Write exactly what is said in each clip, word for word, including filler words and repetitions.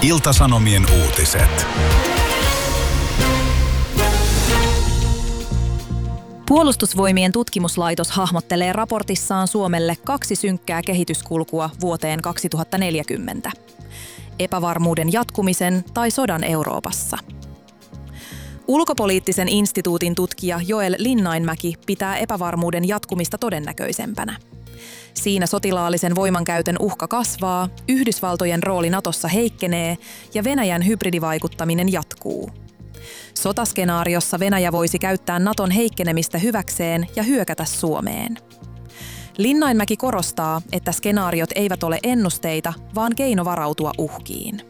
Ilta-Sanomien uutiset. Puolustusvoimien tutkimuslaitos hahmottelee raportissaan Suomelle kaksi synkkää kehityskulkua vuoteen kaksituhattaneljäkymmentä. Epävarmuuden jatkumisen tai sodan Euroopassa. Ulkopoliittisen instituutin tutkija Joel Linnainmäki pitää epävarmuuden jatkumista todennäköisempänä. Siinä sotilaallisen voimankäytön uhka kasvaa, Yhdysvaltojen rooli Natossa heikkenee ja Venäjän hybridivaikuttaminen jatkuu. Sotaskenaariossa Venäjä voisi käyttää Naton heikkenemistä hyväkseen ja hyökätä Suomeen. Linnainmäki korostaa, että skenaariot eivät ole ennusteita, vaan keino varautua uhkiin.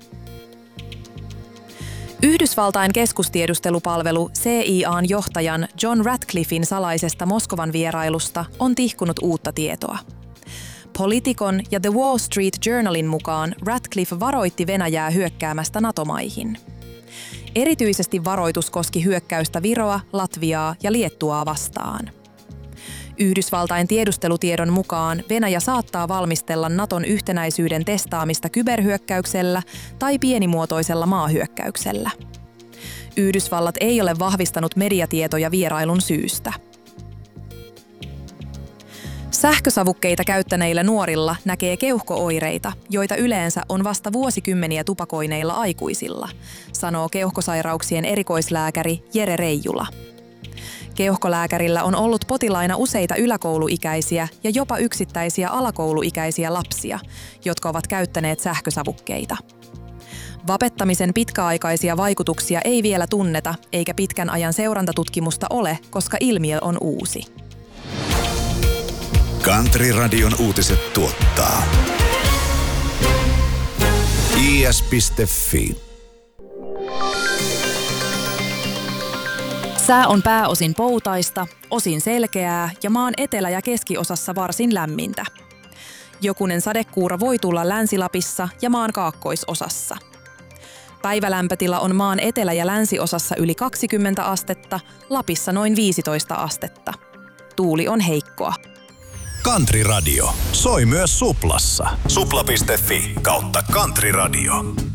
Yhdysvaltain keskustiedustelupalvelu C I A:n johtajan John Ratcliffin salaisesta Moskovan vierailusta on tihkunut uutta tietoa. Politicon ja The Wall Street Journalin mukaan Ratcliffe varoitti Venäjää hyökkäämästä NATO-maihin. Erityisesti varoitus koski hyökkäystä Viroa, Latviaa ja Liettuaa vastaan. Yhdysvaltain tiedustelutiedon mukaan Venäjä saattaa valmistella Naton yhtenäisyyden testaamista kyberhyökkäyksellä tai pienimuotoisella maahyökkäyksellä. Yhdysvallat ei ole vahvistanut mediatietoja vierailun syystä. Sähkösavukkeita käyttäneillä nuorilla näkee keuhko-oireita, joita yleensä on vasta vuosikymmeniä tupakoineilla aikuisilla, sanoo keuhkosairauksien erikoislääkäri Jere Reijula. Keuhkolääkärillä on ollut potilaina useita yläkouluikäisiä ja jopa yksittäisiä alakouluikäisiä lapsia, jotka ovat käyttäneet sähkösavukkeita. Vapettamisen pitkäaikaisia vaikutuksia ei vielä tunneta, eikä pitkän ajan seurantatutkimusta ole, koska ilmiö on uusi. Country-radion uutiset tuottaa I S piste F I. Sää on pääosin poutaista, osin selkeää ja maan etelä- ja keskiosassa varsin lämmintä. Jokunen sadekuuro voi tulla Länsi-Lapissa ja maan kaakkoisosassa. Päivälämpötila on maan etelä- ja länsiosassa yli kaksikymmentä astetta, Lapissa noin viisitoista astetta. Tuuli on heikkoa. Country Radio. Soi myös Suplassa. Supla piste Fi kautta Country Radio.